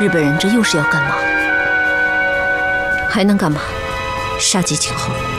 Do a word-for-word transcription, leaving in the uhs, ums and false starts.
日本人这又是要干嘛？还能干嘛？杀鸡儆猴。